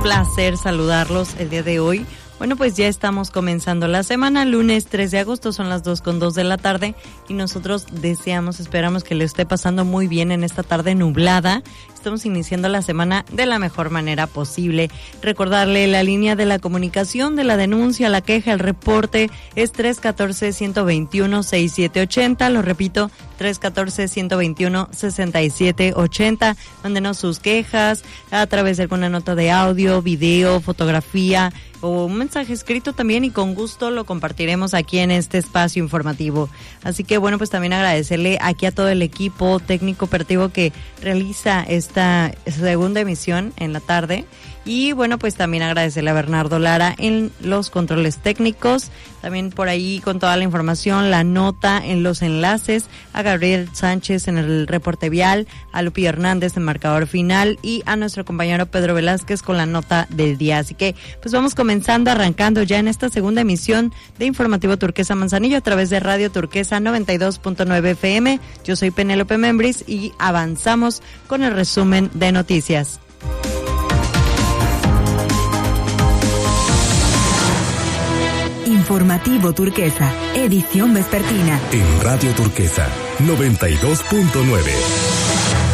placer saludarlos el día de hoy. Bueno, pues ya estamos comenzando la semana, lunes 3 de agosto, son las 2:02 de la tarde y nosotros esperamos que le esté pasando muy bien en esta tarde nublada. Estamos iniciando la semana de la mejor manera posible. Recordarle la línea de la comunicación, de la denuncia, la queja, el reporte es 314-121-6780. Lo repito, 314-121-6780. Mándenos sus quejas a través de alguna nota de audio, video, fotografía o un mensaje escrito también y con gusto lo compartiremos aquí en este espacio informativo. Así que bueno, pues también agradecerle aquí a todo el equipo técnico operativo que realiza esta segunda emisión en la tarde. Y bueno, pues también agradecerle a Bernardo Lara en los controles técnicos, también por ahí con toda la información, la nota en los enlaces, a Gabriel Sánchez en el reporte vial, a Lupi Hernández en marcador final y a nuestro compañero Pedro Velázquez con la nota del día. Así que pues vamos arrancando ya en esta segunda emisión de Informativo Turquesa Manzanillo a través de Radio Turquesa 92.9 FM. Yo soy Penélope Membris y avanzamos con el resumen de noticias. Informativo Turquesa, edición vespertina. En Radio Turquesa 92.9.